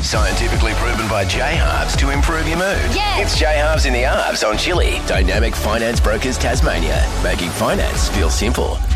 Scientifically proven by J-Halves to improve your mood. Yes. It's J-Halves in the Halves on Chili. Dynamic Finance Brokers Tasmania. Making finance feel simple.